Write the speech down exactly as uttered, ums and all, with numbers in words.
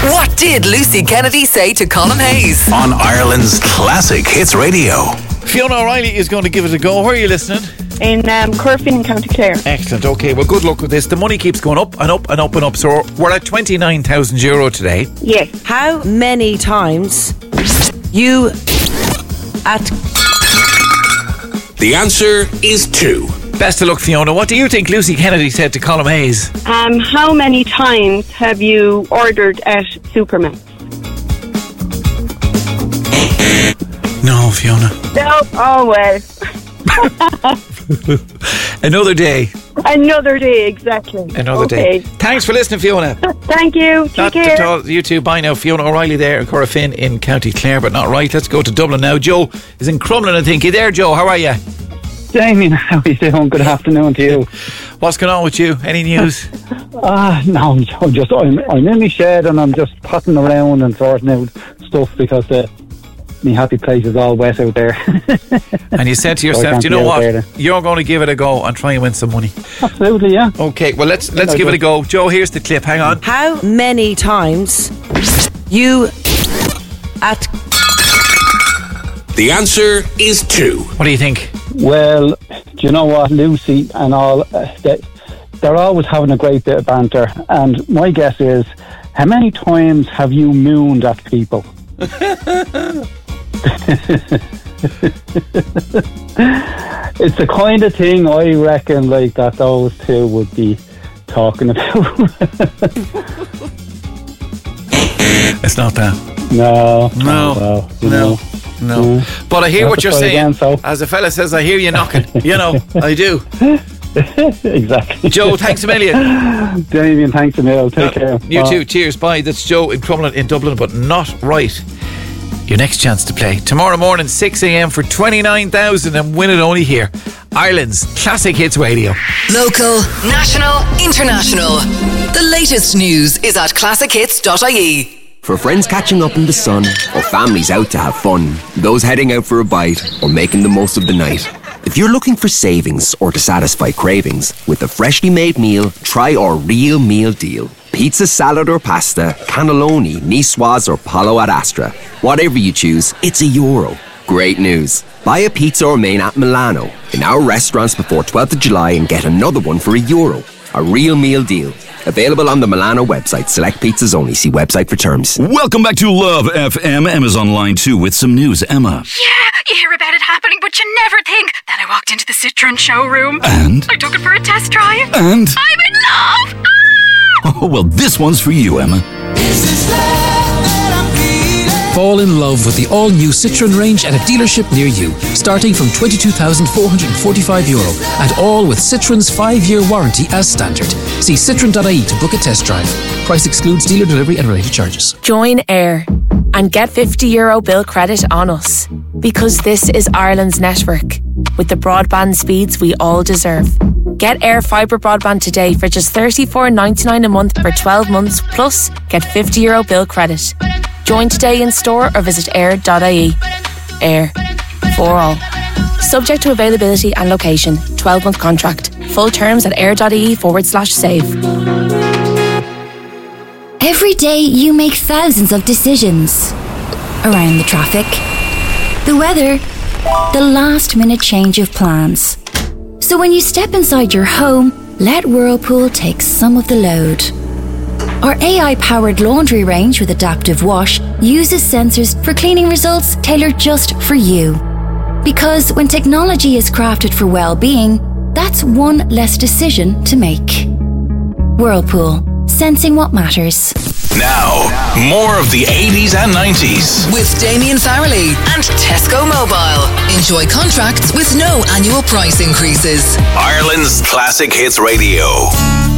What did Lucy Kennedy say to Colin Hayes? On Ireland's Classic Hits Radio. Fiona O'Reilly is going to give it a go. Where are you listening? In um, Corfin in County Clare. Excellent. Okay, well, good luck with this. The money keeps going up and up and up and up. So we're at twenty-nine thousand euro today. Yes. How many times you at... The answer is two. Best of luck, Fiona. What do you think Lucy Kennedy said to Colin Hayes? Um, how many times have you ordered at Superman? No, Fiona. No. Oh, well. Another day. Another day, exactly. Another okay. day. Thanks for listening, Fiona. Thank you. Take Not care. at all. You too. Bye now. Fiona O'Reilly there in Corofin in County Clare, but not right. Let's go to Dublin now. Joe is in Crumlin, I think. You there, Joe? How are you? Damien, how are you doing? Good afternoon to you. What's going on with you? Any news? Ah, no, I'm just I'm, I'm in my shed and I'm just potting around and sorting out stuff because the my happy place is all wet out there. And you said to yourself, do you know what? You're going to give it a go and try and win some money. Absolutely, yeah. Okay, well let's let's No, give good. it a go. Joe, here's the clip. Hang on. How many times you at... The answer is two. What do you think? Well, do you know what, Lucy and all, uh, they, they're always having a great bit of banter. And my guess is, how many times have you mooned at people? It's the kind of thing I reckon like that those two would be talking about. It's not that. No. No. Well, you No. know. No. Yeah. But I hear We'll what have to you're try saying. again, so. As a fella says, I hear you knocking. You know, I do. Exactly. Joe, thanks a million. Damien, thanks a million. Take care. You Bye. too. Cheers. Bye. That's Joe in Crumlin in Dublin, but not right. Your next chance to play tomorrow morning, six a.m. for twenty-nine thousand and win it only here. Ireland's Classic Hits Radio. Local, national, international. The latest news is at classic hits dot I E. For friends catching up in the sun, or families out to have fun, those heading out for a bite, or making the most of the night. If you're looking for savings or to satisfy cravings, with a freshly made meal, try our real meal deal. Pizza, salad or pasta, cannelloni, niçoise or palo ad astra. Whatever you choose, it's a euro. Great news. Buy a pizza or main at Milano in our restaurants before twelfth of July and get another one for a euro. A real meal deal. Available on the Milano website. Select pizzas only. See website for terms. Welcome back to Love F M. Emma's on line two with some news. Emma. Yeah, you hear about it happening, but you never think. Then I walked into the Citroen showroom. And? I took it for a test drive. And? I'm in love! Ah! Oh, well, this one's for you, Emma. Fall in love with the all-new Citroen range at a dealership near you, starting from twenty-two thousand four hundred forty-five euro, and all with Citroen's five-year warranty as standard. See citroen dot I E to book a test drive. Price excludes dealer delivery and related charges. Join Air and get fifty euro bill credit on us, because this is Ireland's network with the broadband speeds we all deserve. Get Air Fibre broadband today for just thirty-four ninety-nine a month for twelve months, plus get fifty euro bill credit. Join today in store or visit air dot I E. Air. For all. Subject to availability and location. twelve month contract. Full terms at air.ie forward slash save. Every day you make thousands of decisions. Around the traffic, the weather, the last minute change of plans. So when you step inside your home, let Whirlpool take some of the load. Our A I-powered laundry range with Adaptive Wash uses sensors for cleaning results tailored just for you. Because when technology is crafted for well-being, that's one less decision to make. Whirlpool, sensing what matters. Now, more of the eighties and nineties. With Damien Farrelly and Tesco Mobile. Enjoy contracts with no annual price increases. Ireland's Classic Hits Radio.